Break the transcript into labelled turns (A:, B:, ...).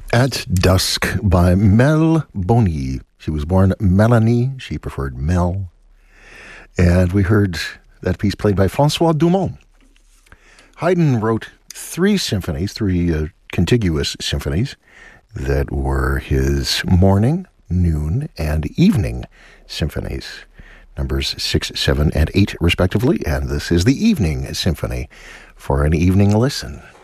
A: At Dusk by Mel Boni. She was born Melanie. She preferred Mel. And we heard that piece played by Francois Dumont. Haydn wrote three contiguous symphonies that were his morning, noon, and evening symphonies. Numbers 6, 7, and 8, respectively. And this is the Evening Symphony for an evening listen.